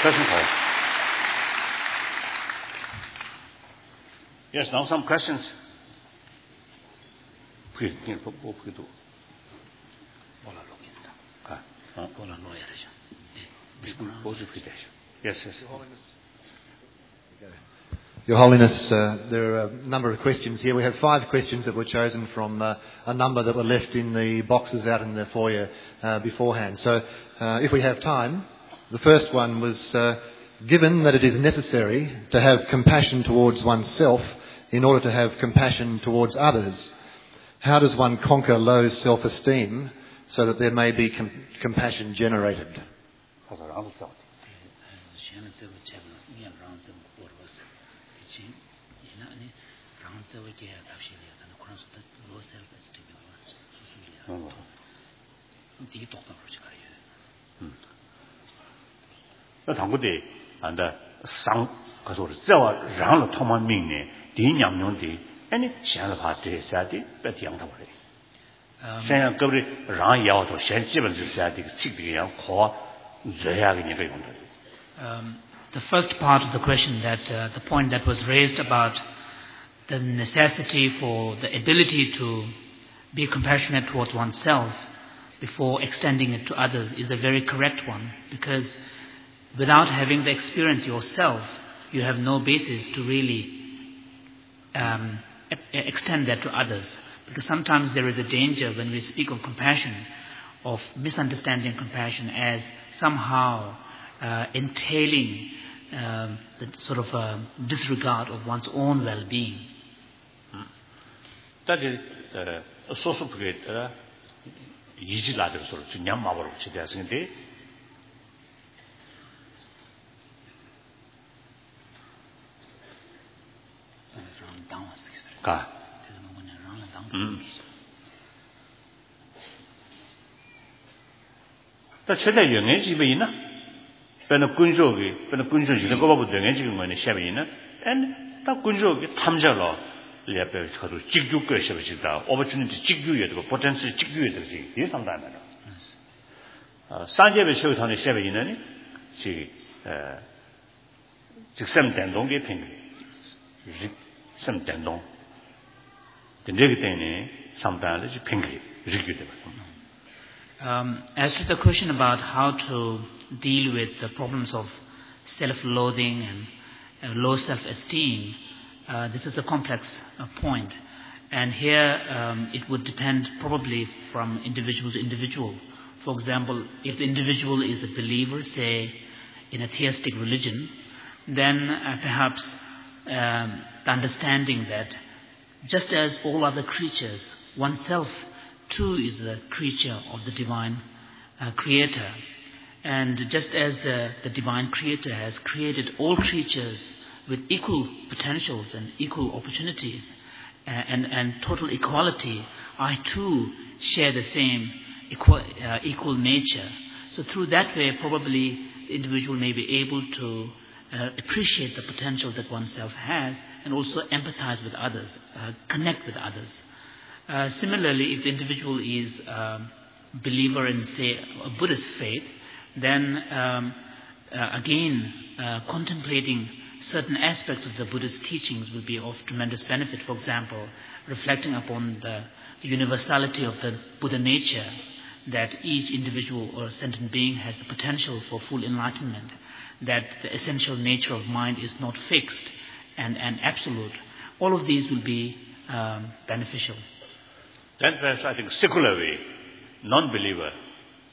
Question 4. Yes, now some questions. Please, yes. Your Holiness, there are a number of questions here. We have 5 questions that were chosen from a number that were left in the boxes out in the foyer beforehand. So if we have time, the first one was, given that it is necessary to have compassion towards oneself in order to have compassion towards others, how does one conquer low self-esteem so that there may be compassion generated? The first part of the question, that the point that was raised about the necessity for the ability to be compassionate towards oneself before extending it to others, is a very correct one, because without having the experience yourself, you have no basis to really extend that to others. Because sometimes there is a danger when we speak of compassion, of misunderstanding compassion as somehow entailing the sort of disregard of one's own well-being. That is social creator. 이지라들 소리 중요한 마법을 지대하시는데 가 또 최대 영의 집에 있나? 배는 군족이 지는 거보다 영의 집인 거는 샵에 있나? 딱 군족이 탐자로 레벨 가도 직주 것이 있다. opportunity 직주에 되고 potential 직주에 되지. 이 상담이에요. 산재배 세우탄의 샵에 있는 직선 대동의 팽. 직선 대동. 된저기 때문에 상담을 지 팽이 이렇게 되거든요. As to the question about how to deal with the problems of self-loathing and low self-esteem, this is a complex point, and here it would depend probably from individual to individual. For example, if the individual is a believer, say, in a theistic religion, then perhaps the understanding that just as all other creatures, oneself too is a creature of the divine creator. And just as the divine creator has created all creatures with equal potentials and equal opportunities and total equality, I too share the same equal nature. So through that way, probably the individual may be able to appreciate the potential that oneself has and also empathize with others, connect with others. Similarly, if the individual is a believer in, say, a Buddhist faith, then again, contemplating certain aspects of the Buddhist teachings will be of tremendous benefit. For example, reflecting upon the universality of the Buddha nature, that each individual or sentient being has the potential for full enlightenment, that the essential nature of mind is not fixed and absolute. All of these will be beneficial. Then perhaps I think secularly, non-believer